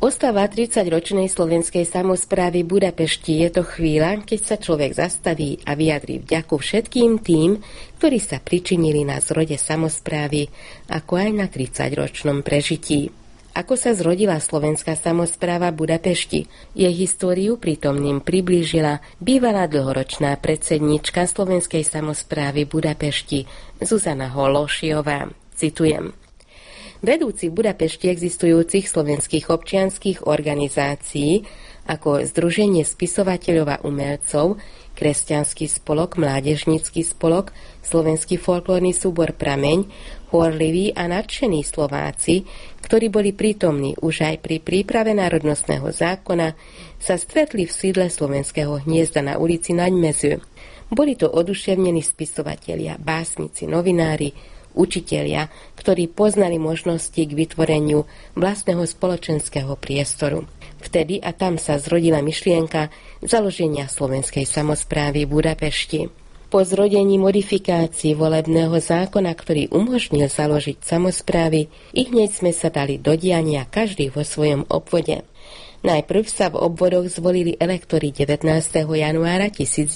Oslava 30-ročnej slovenskej samosprávy Budapešti je to chvíľa, keď sa človek zastaví a vyjadrí vďaku všetkým tým, ktorí sa pričinili na zrode samosprávy, ako aj na 30-ročnom prežití. Ako sa zrodila slovenská samospráva Budapešti, jej históriu prítomným priblížila bývalá dlhoročná predsedníčka slovenskej samosprávy Budapešti Zuzana Hološiová. Citujem. Vedúci v Budapešti existujúcich slovenských občianskych organizácií ako Združenie spisovateľov a umelcov, Kresťanský spolok, Mládežnícky spolok, Slovenský folklórny súbor Prameň, horliví a nadšení Slováci, ktorí boli prítomní už aj pri príprave národnostného zákona, sa stretli v sídle Slovenského hniezda na ulici Naďmezu. Boli to oduševnení spisovatelia, básnici, novinári, učitelia, ktorí poznali možnosti k vytvoreniu vlastného spoločenského priestoru. Vtedy a tam sa zrodila myšlienka založenia slovenskej samosprávy v Budapešti. Po zrodení modifikácií volebného zákona, ktorý umožnil založiť samosprávy, hneď sme sa dali do diania každý vo svojom obvode. Najprv sa v obvodoch zvolili elektori 19. januára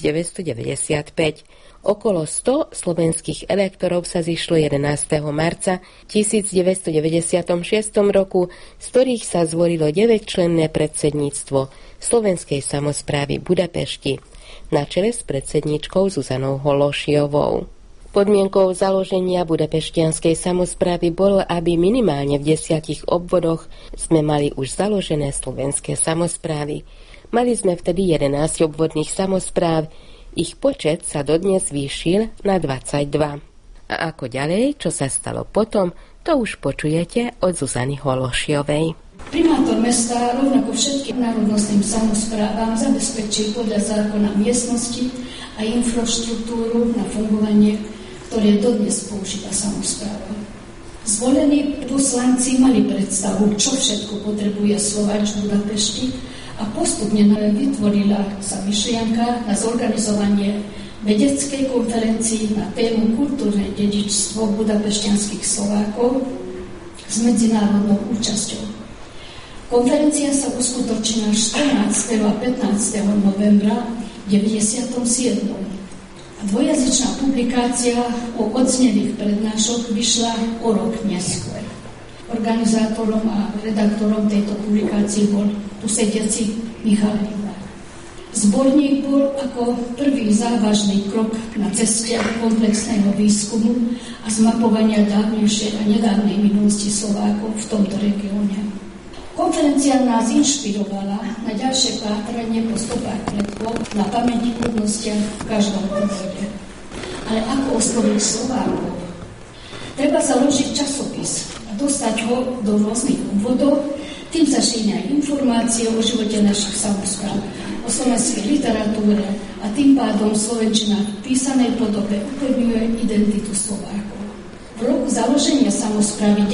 1995. Okolo 100 slovenských elektorov sa zišlo 11. marca 1996 roku, z ktorých sa zvolilo 9-členné predsedníctvo Slovenskej samosprávy Budapešti na čele s predsedníčkou Zuzanou Hološiovou. Podmienkou založenia budapeštianskej samosprávy bolo, aby minimálne v 10 obvodoch sme mali už založené slovenské samosprávy. Mali sme vtedy 11 obvodných samospráv, ich počet sa dodnes zvýšil na 22. A ako ďalej, čo sa stalo potom, to už počujete od Zuzany Hološiovej. Primátor mesta rovnako všetkým národnostným samosprávam zabezpečil podľa zákona miestnosti a infraštruktúru na fungovanie, ktoré dodnes používa samospráva. Zvolení poslanci mali predstavu, čo všetko potrebuje Slováč v Budapešti, a postupne vytvorila sa myšlienka na zorganizovanie vedeckej konferencii na tému kultúrne dedičstvo budapešťanských Slovákov s medzinárodnou účasťou. Konferencia sa uskutočnila 14. a 15. novembra 1997. Dvojazyčná publikácia o odznelých prednášok vyšla o rok neskôr. Organizátorom a redaktorom tejto publikácie bol tu sediaci Michal Rybár. Zborník bol ako prvý závažný krok na ceste komplexného výskumu a zmapovania dávnejšej a nedávnej minulosti Slovákov v tomto regióne. Konferencia nás inšpirovala na ďalšie pátranie po stopách predkov na pamätihodnostiach v každom obvode. Ale ako osloviť Slovákov? Treba založiť časopis a dostať ho do rôznych obvodov, tým sa šíria informácie o živote našich samospráv, o slovenskej literatúre a tým pádom slovenčina v písanej podobe upevňuje identitu Slovákov. V roku založenia samosprávy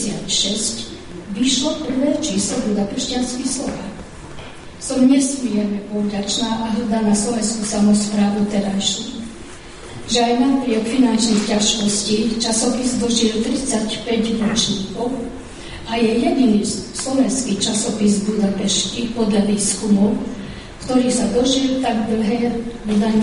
96 vyšlo prvé číslo Budapešťanský Slovák. Som nesmierne povďačná a hrdá na slovenskú samosprávu terajšiu, že aj napriek finančných ťažkostí časopis dožil 35 ročníkov a je jediný slovenský časopis v Budapešti podľa výskumov, ktorý sa dožil tak dlhé vydanie